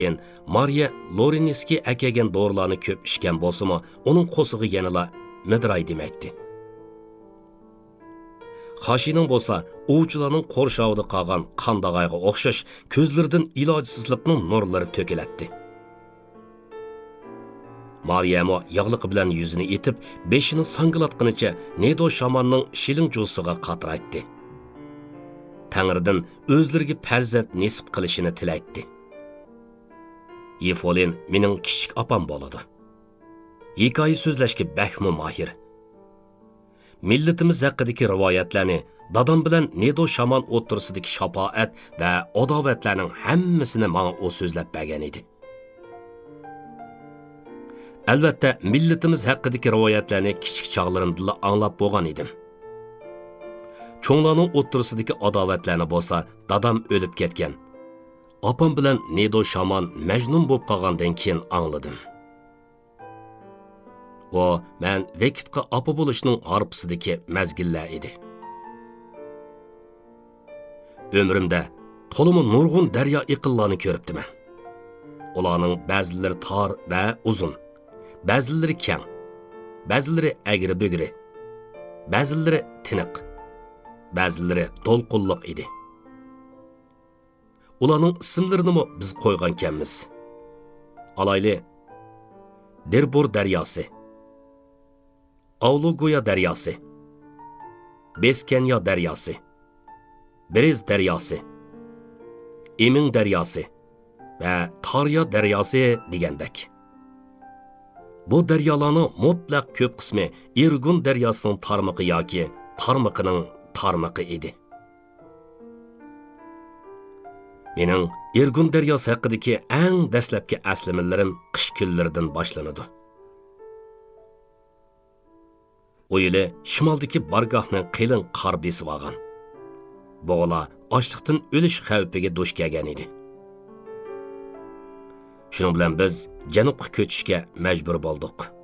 Mariya Loreniski akagan dorilarni ko'p ichgan bo'lsa-mu, uning qo'sig'i yanala midiray demakdi. Xoshining bo'lsa, ovchilarning qo'rshovida qolgan qandag'ayga o'xshash ko'zlaridan ilojsizlikning nurlari to'kilatdi. Mariyamo yog'liqi bilan yuzini etib, beshini sangilatqinicha Nedo shamonning shiling jo'siga qatiraytdi. Tangridan o'zlariga farzand nisb qilishini tilaydi. Yefolin mening kichik opam bo'ladi. Hikoya so'zlashga baxmi mahir. Millatimiz haqidagi rivoyatlarni, dadam bilan Nedo shamon o'ttirsidagi shafoat va adovatlarning hammasini menga o so'zlab bergan edi. Albatta, millatimiz haqidagi rivoyatlarni kichik chog'larimda anglab bo'lgan edim. Cho'nglarning o'ttirsidagi adovatlarni bo'lsa, dadam o'lib ketgan. Opam bilan Nedo shamon majnun bo'lib qolgandan keyin angladim. O, men vaqtga opa bo'lishning arpisidagi mazgillar edi. Ömrümdə to'liq nurg'un daryo iqillarni ko'ribdiman. Ularning ba'zilari tor va uzun, ba'zilari keng, ba'zilari agri-bugri, ba'zilari tiniq, ba'zilari to'lqinliq edi. Ularning ismlarini biz qo'ygan ekanmiz. Alayli Derbur daryosi, Avlugoya daryosi, Beskenya daryosi, Brez daryosi, Emin daryosi va Tarya daryosi degandek. Bu daryolarning mutlaq ko'p qismi Irgun daryosining tarmog'i yoki tarmog'ining tarmog'i edi. Mening Irgun daryosi haqidagi eng dastlabki aslimalarim qish kunlaridan boshlanadi. O yili shimoldagi bargohning qilin qor besib olgan. Bo'g'alar ochliqdan o'lish xavfiga duch kelgan edi. Shuning bilan biz janubga ko'chishga majbur bo'ldik.